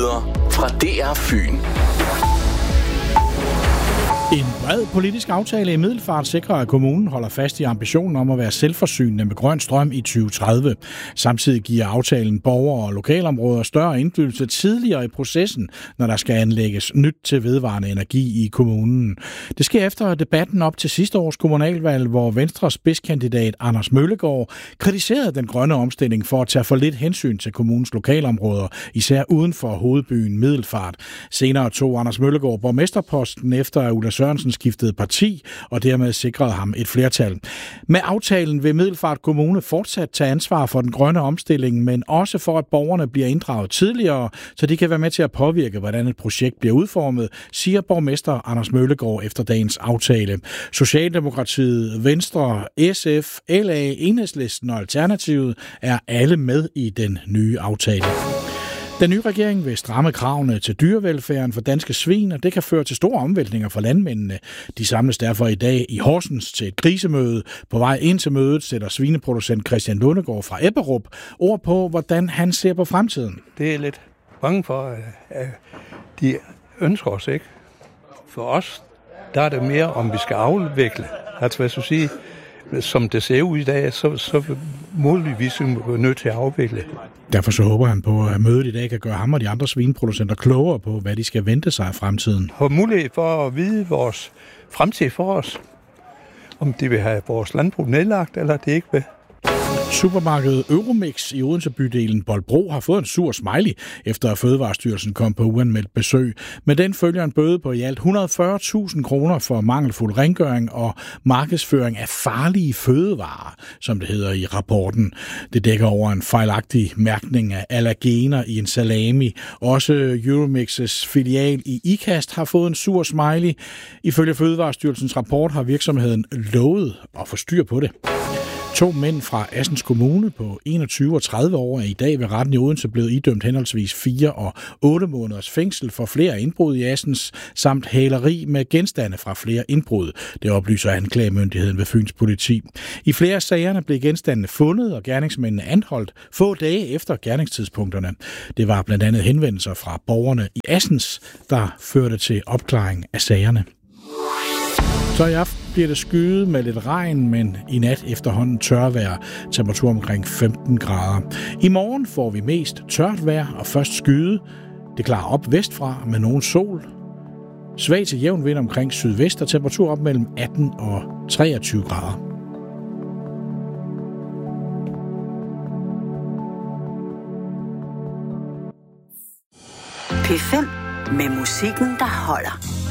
Nyheder fra DR Fyn. En bred politisk aftale i Middelfart sikrer, at kommunen holder fast i ambitionen om at være selvforsynende med grøn strøm i 2030. Samtidig giver aftalen borgere og lokalområder større indflydelse tidligere i processen, når der skal anlægges nyt til vedvarende energi i kommunen. Det sker efter debatten op til sidste års kommunalvalg, hvor Venstres spidskandidat Anders Møllegaard kritiserede den grønne omstilling for at tage for lidt hensyn til kommunens lokalområder, især uden for hovedbyen Middelfart. Senere tog Anders Møllegaard borgmesterposten efter at Ulla Sørensen skiftede parti, og dermed sikrede ham et flertal. Med aftalen vil Middelfart Kommune fortsat tage ansvar for den grønne omstilling, men også for, at borgerne bliver inddraget tidligere, så de kan være med til at påvirke, hvordan et projekt bliver udformet, siger borgmester Anders Møllegaard efter dagens aftale. Socialdemokratiet, Venstre, SF, LA, Enhedslisten og Alternativet er alle med i den nye aftale. Den nye regering vil stramme kravene til dyrevelfærden for danske svin, og det kan føre til store omvæltninger for landmændene. De samles derfor i dag i Horsens til et krisemøde. På vej ind til mødet sætter svineproducent Christian Lundegård fra Ebberup ord på, hvordan han ser på fremtiden. Det er lidt bange for, at de ønsker os ikke. For os, der er det mere, om vi skal afvikle. Altså hvad jeg sige, som det ser ud i dag, så muligvis er vi nødt til at afvikle. Derfor så håber han på, at mødet i dag kan gøre ham og de andre svineproducenter klogere på, hvad de skal vente sig i fremtiden. Og mulighed for at vide vores fremtid for os. Om de vil have vores landbrug nedlagt, eller det ikke vil. Supermarkedet Euromix i Odense bydelen Bolbro har fået en sur smiley, efter at Fødevarestyrelsen kom på uanmeldt besøg. Med den følger en bøde på i alt 140.000 kroner for mangelfuld rengøring og markedsføring af farlige fødevarer, som det hedder i rapporten. Det dækker over en fejlagtig mærkning af allergener i en salami. Også Euromixes filial i Ikast har fået en sur smiley. Ifølge Fødevarestyrelsens rapport har virksomheden lovet at få styr på det. 2 mænd fra Assens Kommune på 21 og 30 år er i dag ved retten i Odense blevet idømt henholdsvis 4 og 8 måneders fængsel for flere indbrud i Assens, samt hæleri med genstande fra flere indbrud. Det oplyser anklagemyndigheden ved Fyns politi. I flere af sagerne blev genstandene fundet og gerningsmændene anholdt få dage efter gerningstidspunkterne. Det var blandt andet henvendelser fra borgerne i Assens, der førte til opklaring af sagerne. Så i aften bliver det skyet med lidt regn, men i nat efterhånden tørvejr. Temperatur omkring 15 grader. I morgen får vi mest tørt vejr og først skyde. Det klarer op vestfra med nogen sol. Svag til jævn vind omkring sydvest og temperatur op mellem 18 og 23 grader. P5 med musikken, der holder.